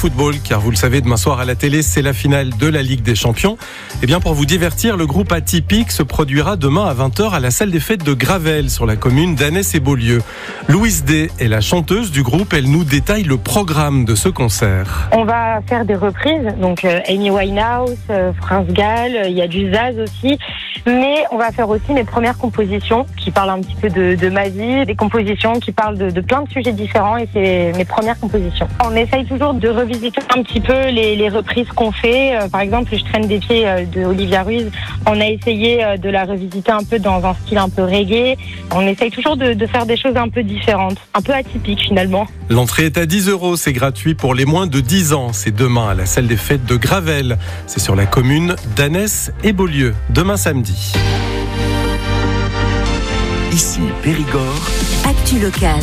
football, car vous le savez, demain soir à la télé, c'est la finale de la Ligue des Champions. Et bien, pour vous divertir, le groupe Atypique se produira demain à 20h à la salle des fêtes de Gravelle, sur la commune d'Annès et Beaulieu. Louise D est la chanteuse du groupe. Elle nous détaille le programme de ce concert. On va faire des reprises, donc Amy Winehouse, France Gall, il y a du Zaz aussi. Mais on va faire aussi mes premières compositions qui parlent un petit peu de ma vie, des compositions qui parlent de plein de sujets différents, et c'est mes premières compositions. On essaye toujours de revisiter un petit peu les reprises qu'on fait. Par exemple, Je traîne des pieds de Olivia Ruiz. On a essayé de la revisiter un peu dans un style un peu reggae. On essaye toujours de faire des choses un peu différentes, un peu atypiques finalement. L'entrée est à 10 €, c'est gratuit pour les moins de 10 ans. C'est demain à la salle des fêtes de Gravelle. C'est sur la commune d'Annès et Beaulieu, demain samedi. Ici Périgord. Actu locale.